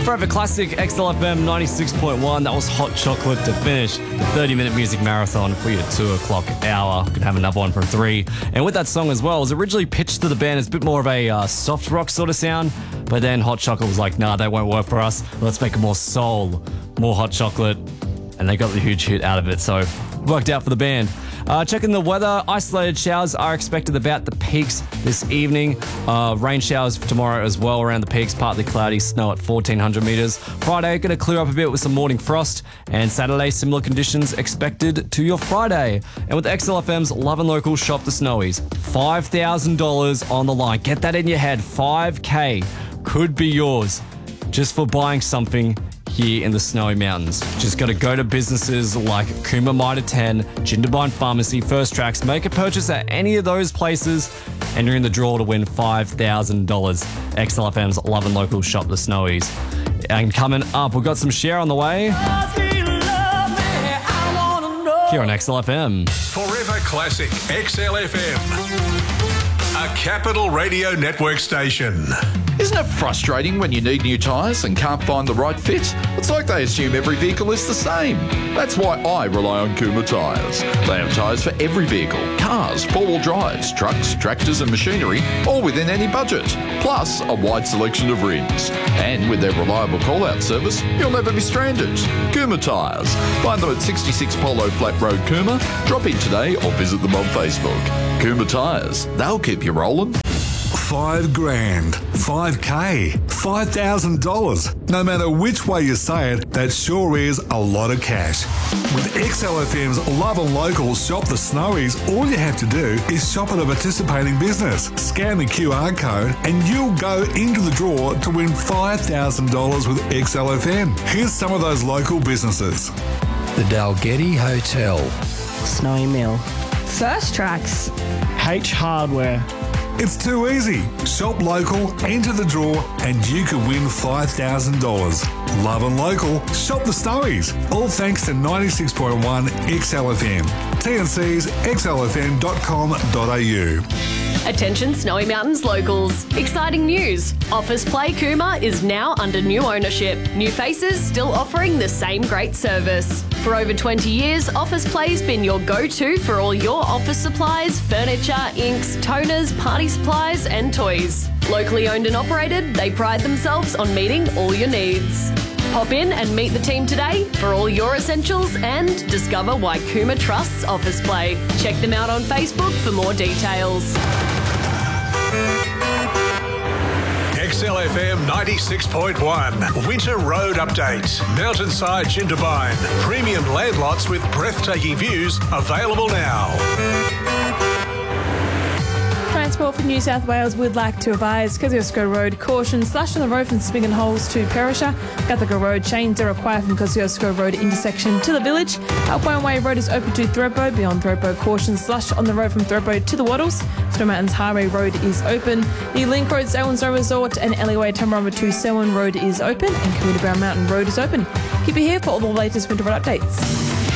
Forever Classic, XLFM 96.1. That was Hot Chocolate to finish the 30-minute music marathon for your 2 o'clock hour. Could have another one from 3. And with that song as well, it was originally pitched to the band as a bit more of a soft rock sort of sound. But then Hot Chocolate was like, nah, that won't work for us. Let's make it more soul, more Hot Chocolate. And they got the huge hit out of it. So worked out for the band. Checking the weather, isolated showers are expected about the peaks this evening. Rain showers for tomorrow as well around the peaks, partly cloudy, snow at 1,400 metres. Friday, going to clear up a bit with some morning frost. And Saturday, similar conditions expected to your Friday. And with XLFM's Love and Local Shop the Snowies, $5,000 on the line. Get that in your head. $5,000 could be yours just for buying something here in the Snowy Mountains. Just got to go to businesses like Cooma Mitre 10, Jindabyne Pharmacy, First Tracks, make a purchase at any of those places, and you're in the draw to win $5,000. XLFM's Love and Local Shop the Snowies. And coming up, we've got some Cher on the way here on XLFM. Forever Classic XLFM, a Capital Radio Network station. Isn't it frustrating when you need new tyres and can't find the right fit? It's like they assume every vehicle is the same. That's why I rely on Cooma Tyres. They have tyres for every vehicle, cars, four-wheel drives, trucks, tractors and machinery, all within any budget. Plus, a wide selection of rims. And with their reliable call-out service, you'll never be stranded. Cooma Tyres. Find them at 66 Polo Flat Road, Cooma. Drop in today or visit them on Facebook. Cooma Tyres. They'll keep you rolling. $5,000, $5,000, $5,000. No matter which way you say it, that sure is a lot of cash. With XLFM's Love and Local Shop the Snowies, all you have to do is shop at a participating business, scan the QR code, and you'll go into the draw to win $5,000 with XLFM. Here's some of those local businesses. The Dalgety Hotel, Snowy Mill, First Tracks, H Hardware. It's too easy. Shop local, enter the draw, and you could win $5,000. Love and Local, Shop the Snowies. All thanks to 96.1 XLFM. TNC's xlfm.com.au. Attention Snowy Mountains locals. Exciting news. Office Play Cooma is now under new ownership. New faces still offering the same great service. For over 20 years, Office Play's been your go-to for all your office supplies, furniture, inks, toners, party supplies and toys. Locally owned and operated, they pride themselves on meeting all your needs. Pop in and meet the team today for all your essentials and discover why Cooma trusts Office Play. Check them out on Facebook for more details. XLFM 96.1 Winter Road Update. Mountainside Jindabyne. Premium land lots with breathtaking views available now. Transport for New South Wales would like to advise Kosciuszko Road caution slush on the road from Spigot Holes to Perisher. Guthaga Road chains are required from Kosciuszko Road intersection to the village. Alpine Way Road is open to Thredbo. Beyond Thredbo, caution slush on the road from Thredbo to the Wattles. Snow Mountains Highway Road is open. The Link Road Selwyn Snow Resort and Alleyway Tamarama to Selwyn Road is open, and Community Brown Mountain Road is open. Keep it here for all the latest winter road updates.